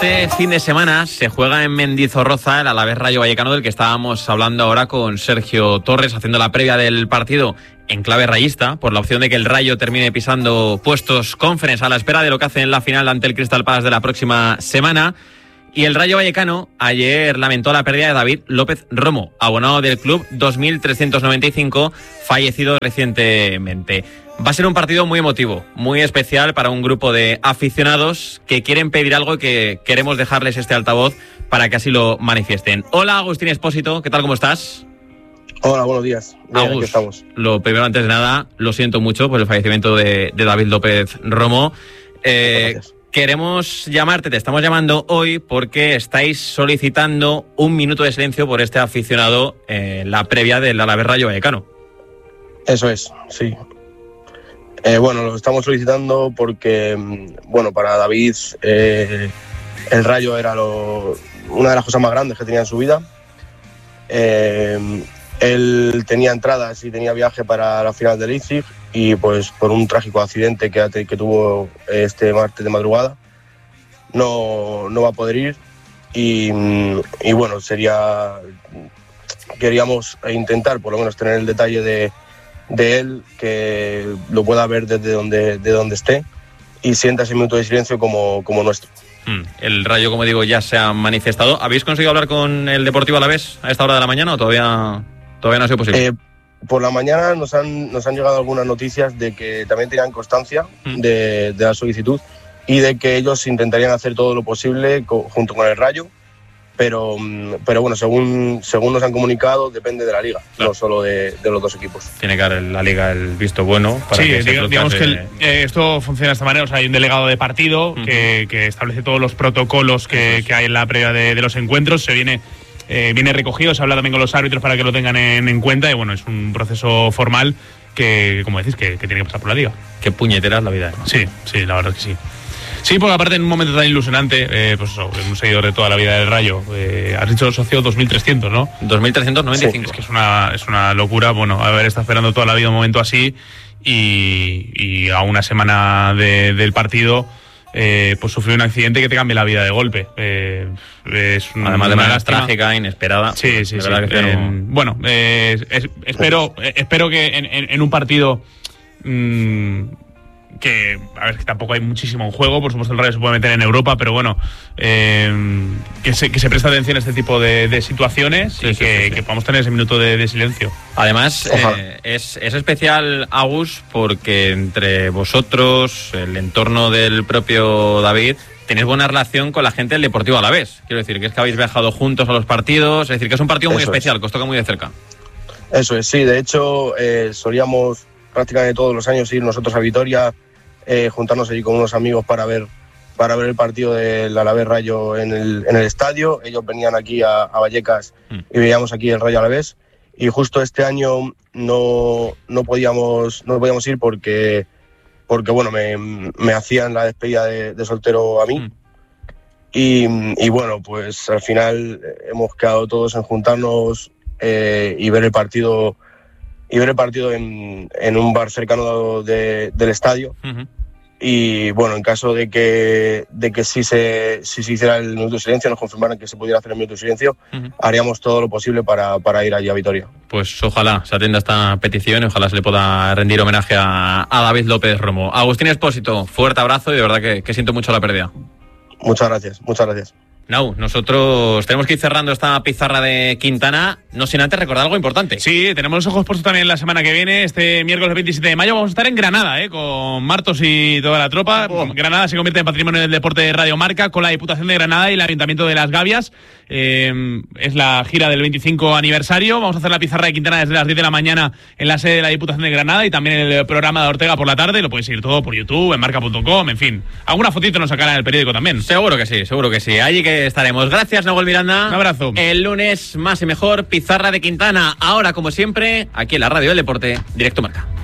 Este fin de semana se juega en Mendizorroza el Alavés Rayo Vallecano, del que estábamos hablando ahora con Sergio Torres, haciendo la previa del partido en clave rayista, por la opción de que el Rayo termine pisando puestos conference a la espera de lo que hace en la final ante el Crystal Palace de la próxima semana. Y el Rayo Vallecano ayer lamentó la pérdida de David López Romo, abonado del club 2395, fallecido recientemente. Va a ser un partido muy emotivo, muy especial para un grupo de aficionados que quieren pedir algo y que queremos dejarles este altavoz para que así lo manifiesten. Hola, Agustín Espósito, ¿qué tal, cómo estás? Hola, buenos días. Bien, Agus, aquí estamos. Lo primero, antes de nada, lo siento mucho por el fallecimiento de David López Romo. Queremos llamarte, te estamos llamando hoy porque estáis solicitando un minuto de silencio por este aficionado en la previa del Alavés Rayo Vallecano. Eso es, sí. Bueno, lo estamos solicitando porque, bueno, para David el Rayo era una de las cosas más grandes que tenía en su vida. Él tenía entradas y tenía viaje para la final del Leipzig y pues por un trágico accidente que tuvo este martes de madrugada no va a poder ir y bueno, queríamos intentar por lo menos tener el detalle de él, que lo pueda ver desde donde esté y sienta ese minuto de silencio como nuestro. El Rayo, como digo, ya se ha manifestado. ¿Habéis conseguido hablar con el Deportivo Alavés a esta hora de la mañana o todavía no ha sido posible? Por la mañana nos han llegado algunas noticias de que también tenían constancia de la solicitud y de que ellos intentarían hacer todo lo posible junto con el Rayo, pero bueno, según nos han comunicado, depende de la Liga, claro, no solo de los dos equipos. Tiene que dar la Liga el visto bueno para que digamos que esto funciona de esta manera. O sea, hay un delegado de partido que establece todos los protocolos que hay en la previa de los encuentros. Se viene recogido, se habla también con los árbitros para que lo tengan en cuenta y bueno, es un proceso formal que como decís, que tiene que pasar por la Liga. Qué puñetera es la vida, ¿no? Sí, la verdad es que sí. Sí, porque aparte en un momento tan ilusionante, pues eso, un seguidor de toda la vida del Rayo, has dicho socio 2300, ¿no? 2395. Sí, es que es una locura, bueno, haber estado esperando toda la vida un momento así y a una semana del partido, pues sufrir un accidente que te cambie la vida de golpe. Además de manera trágica, inesperada. Sí. Bueno, espero que en un partido que a ver, que tampoco hay muchísimo en juego, por supuesto el Rayo se puede meter en Europa, pero bueno, que se preste atención a este tipo de situaciones y que podamos tener ese minuto de silencio. Además, es especial, Agus, porque entre vosotros, el entorno del propio David, tenéis buena relación con la gente del Deportivo Alavés. Quiero decir, que es que habéis viajado juntos a los partidos, es decir, que es un partido muy especial, que os toca muy de cerca. Eso es, sí, de hecho solíamos prácticamente todos los años ir nosotros a Vitoria, juntarnos allí con unos amigos para ver el partido del Alavés Rayo en el estadio. Ellos venían aquí a Vallecas y veíamos aquí el Rayo Alavés y justo este año no podíamos ir porque bueno, me hacían la despedida de soltero a mí y bueno, pues al final hemos quedado todos en juntarnos y ver el partido en un bar cercano del estadio. Y bueno, en caso de que sí se hiciera el minuto de silencio, nos confirmaran que se pudiera hacer el minuto de silencio, haríamos todo lo posible para ir allí a Vitoria. Pues ojalá se atienda esta petición y ojalá se le pueda rendir homenaje a David López Romo. Agustín Espósito, fuerte abrazo y de verdad que siento mucho la pérdida. Muchas gracias. Nau, nosotros tenemos que ir cerrando esta pizarra de Quintana, no sin antes recordar algo importante. Sí, tenemos los ojos puestos también la semana que viene, este miércoles 27 de mayo, vamos a estar en Granada, con Martos y toda la tropa. Granada se convierte en patrimonio del deporte de Radio Marca con la Diputación de Granada y el Ayuntamiento de Las Gavias. Es la gira del 25 aniversario. Vamos a hacer la pizarra de Quintana desde las 10 de la mañana en la sede de la Diputación de Granada y también el programa de Ortega por la tarde. Lo podéis seguir todo por YouTube, en marca.com, en fin. Alguna fotito nos sacará en el periódico también. Seguro que sí. Allí que estaremos. Gracias, Nahuel Miranda. Un abrazo. El lunes, más y mejor, pizarra de Quintana. Ahora, como siempre, aquí en la Radio del Deporte, Directo Marca.